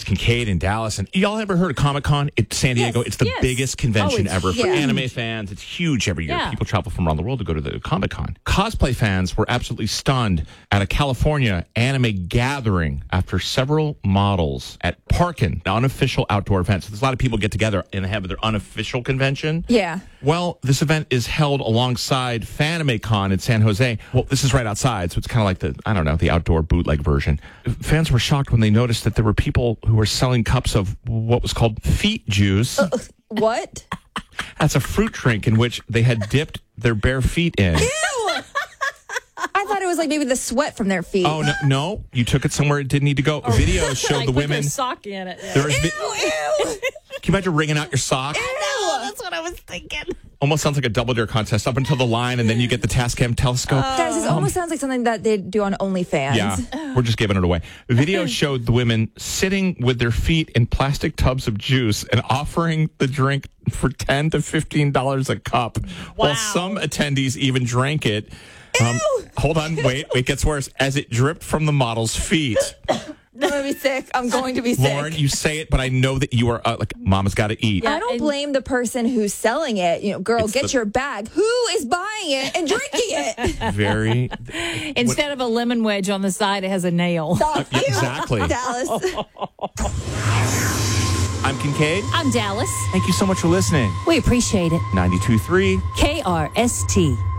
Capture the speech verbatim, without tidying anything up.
Kincaid in Dallas. And y'all ever heard of Comic-Con? It's San Diego. Yes, it's the yes. biggest convention Oh, it's ever for huge. anime fans. It's huge every year. Yeah. People travel from around the world to go to the Comic-Con. Cosplay fans were absolutely stunned at a California anime gathering after several models at Parkin, an unofficial outdoor event. So there's a lot of people get together and have their unofficial convention. Yeah. Well, this event is held alongside FanimeCon in San Jose. Well, this is right outside, so it's kind of like the, I don't know, the outdoor bootleg version. Fans were shocked when they noticed that there were people who were selling cups of what was called feet juice. Uh, what? That's a fruit drink in which they had dipped their bare feet in. Ew! I thought it was like maybe the sweat from their feet. Oh, no, no. You took it somewhere it didn't need to go. Videos showed Like the put women. their sock in it. There was vi- Ew! Can you imagine wringing out your sock? No, that's what I was thinking. Almost sounds like a double dare contest up until the line, and then you get the Tascam telescope. Guys, this almost sounds like something that they do on OnlyFans. Yeah, we're just giving it away. Video showed the women sitting with their feet in plastic tubs of juice and offering the drink for ten to fifteen dollars a cup. While some attendees even drank it. Um, hold on, wait, it gets worse. As it dripped from the model's feet. I'm going to be sick. I'm going to be sick. Lauren, you say it, but I know that you are uh, like, Mama's got to eat. I don't blame the person who's selling it. You know, girl, It's get the- your bag. Who is buying it and drinking it? Very. Instead of a lemon wedge on the side, it has a nail. Stop Yeah, you, exactly. Dallas. I'm Kincaid. I'm Dallas. Thank you so much for listening. We appreciate it. ninety-two point three K R S T.